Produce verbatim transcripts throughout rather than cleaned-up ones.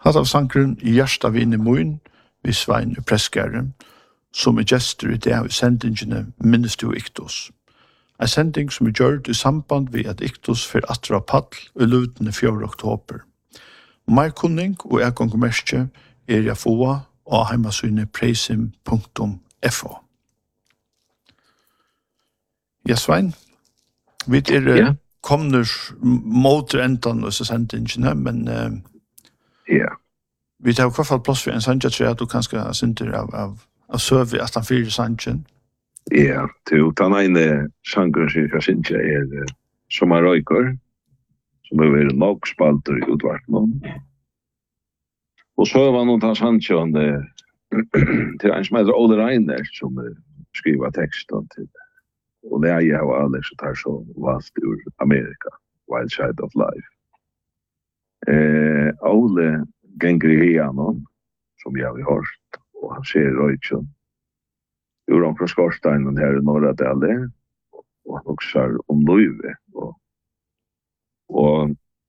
Hatt av sankren i Gjerstavin i Moin, vi Svein i Preskjæren, som er gestur i det av sendingene Minnes du Iktos. En sending som er gjørt i samband ved at Iktos for atra paddel i lutene fjorda oktober. Mer kunning og ekongomerskje er jeg få av heimasynet preisim punktum f o. Ja, Svein, vi er ja. Komner mot endan og sendingene, men uh, ja. Vi tar i hvert fall plass for en sandje, tror jeg at du kanskje synder av, av, av søv i at han fyrer sandjen. Ja, til den ene sangeren som jeg synder er uh, som er røyker, som er vært nok spalter i utvarten. Og så var noen av sandjen uh, til en som heter Ole Reiner, som uh, skriver teksten til og det er jeg og Alex og tar så valgt ur Amerika, Wild Side of Life. Eh, Ole genger i hianon, som jeg har hørt, og han ser røytjen. Ur han fra Skorsteinen her i Norra Delle, og han også om Løyve. Og, og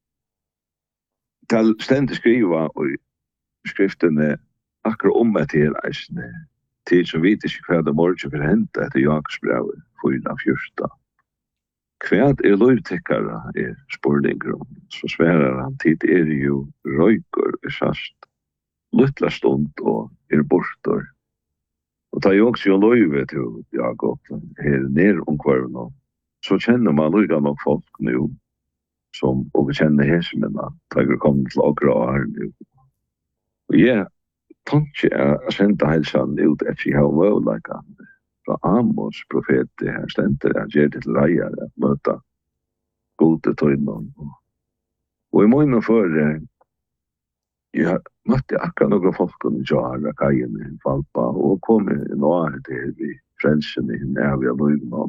til stendig skriva og skriftene akkurat om et her eisene, tid som vet ikke hva det morgen for hente etter Jakobsbrevet fyra fjørsta. Hva er lovtekkere er spurninger om, så sverer han tid er jo røyker er sast, luttla stund og er bortor. Og ta jo også jo løyve til Jakob her nere omkvarven, så kjenner man lukka nok folk nu, som og kjenner hesmena, ta jeg kommer til akkurat her nu. Og jeg Tonche er sendte helsan ut etter jeg har vært fra Amos profet her stenter jeg gjør til reier at møte gode tøynen. Og i måneden før jeg møtte akkurat noen folk om Jara, Kajen, Falpa, og kom nå til vi frelsen i Nævia Løyden.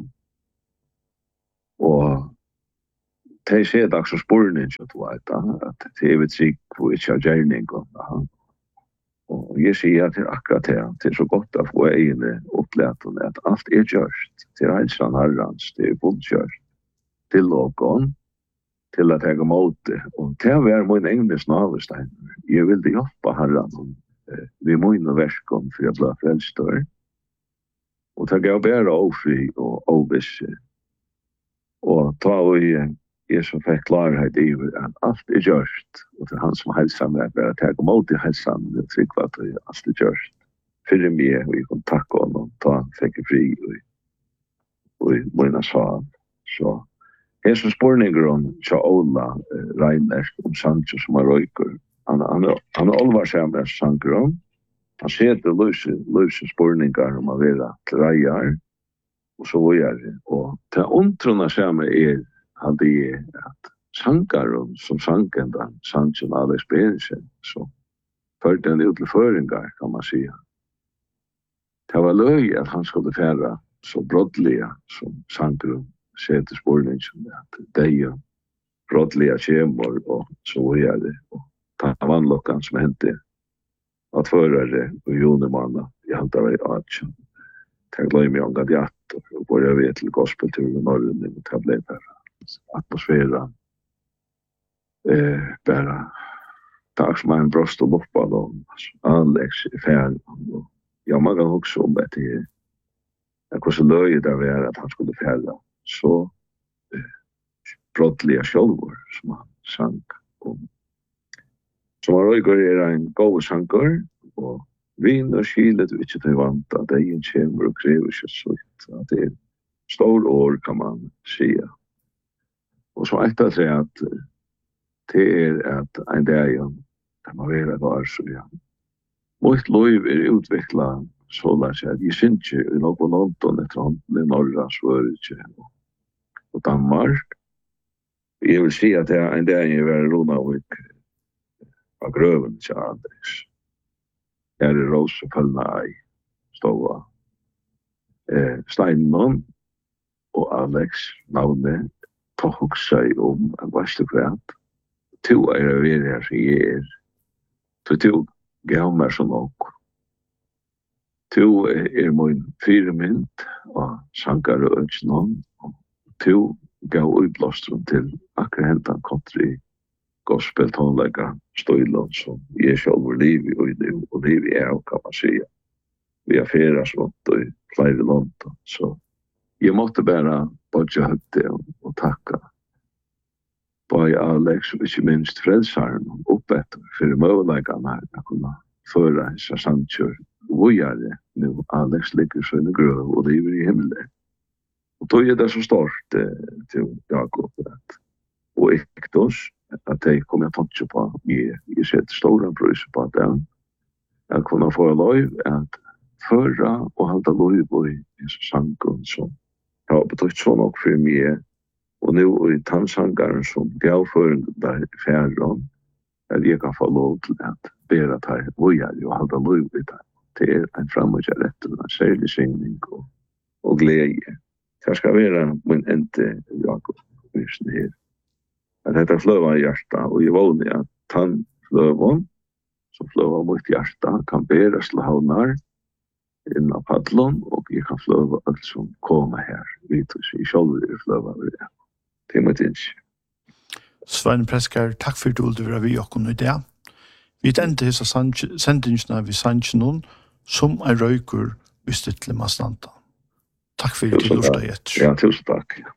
Og de ser det også spørning at det er et trygg hvor ikke har gjerning og Og jeg sier at det er akkurat det, det er så godt å få egne opplevelser, at alt er gjørst til heilsan herrens, det er fullkjørst til åkken, til at jeg må det. Og til å være min egen snavestein, jeg vil hjelpe herren ved min verken for å bli frelstør. Og til å være ofri og overvisse. Og ta og jeg som fikk klarhet i at alt er gjørst, og til han som helser meg, bare til å måte helsen, det er trygg at alt er gjørst. Fyrir meg, og jeg kan takke honom, ta han fikk fri, og, og jeg må inn og sa han. Så, her som spørninger om Tja Ola eh, Reiner, om Sancho som er røyker, han, han, han er alvar seg med sanger om, han ser det løse, løse spørninger om å være til reier, og så var det. Og til omtrunna seg med er, hadde jeg at sangaren som sangen den, sangen Alex Berensen, så førte en utleføringar, kan man si. Det var løy at han skulle fære så broddlige som sangaren sette spørningen at deg broddlige kjemmer, og så var det. Og ta vannlokken som hendte at førere og jonemanna i hantar vei atjen. Det løy meg om gadiat, og går jeg ved til gospeltur i Norren, og det ble bare atmosfæra eh, bara takk som en brost og loppad og Alex i færen og ja, man kan også om at det er hvordan løy det var at han skulle fære så eh, brottlige sjølver som han sang om. Som han røyker er en god sanger og vin og skilet vi ikke til vant at det er en kjemmer og krever ikke sånt at det er stor år kan man sige. Og så etter seg at det er at en dag kan man være der, så ja. Mitt liv er utviklet så der at jeg synes ikke i noe på London etter hånden i Norra, Sverige og Danmark. Jeg vil si at det er en dag jeg var Ronavik av grøven til Alex. Her er Rose Følgna i Stova. Eh, Steinon og Alex navnet ta hugsa om en vastukvært. To er å være her som jeg er. To to gav meg så nok. To er min fire mynd og sankar og ønsnån. To gav utblåstrum til akkurat hentan kontri gospel tonlägga stöjlån som ger själv liv och liv och liv är och kan man säga. Vi har feras runt och flera långt. Så jag måste bara bodja högte och tacka. Bara Alex och inte minst frälsaren uppåt för möjligheterna att kunna föra dessa samtjör. Vi är det nu. Alex ligger så i gröv och lever i himlen. Och då är det så stort eh, till Jakob och Ektos att det kommer att tänka på. Jag sätter stora pröjs på det. Jag kunna få lov att föra och hålla lov i sanken som har betytt så nog för mig. Och nu i tannsangaren som gav för där färran att jag kan få lov till att bära det här och hålla lov i det. Det är en framåträtt och en särlig signing och, och glädje. Det ska vara min inte Jakob just här. Att detta flövar i hjärta och jag vågar att han flövar som flövar mot hjärta kan bära slagnar innan paddlon och jag kan flöva allt som kommer här. Vi tror sig själva i flövar vid det. Det är mitt inte. Svein Preskar, takk for at du vil være vi og i det. Vi tente hessa sendingsna vi sannsjonen som er røyker vi stytler med standa. Takk for at du lurte etter. Ja, tusen takk.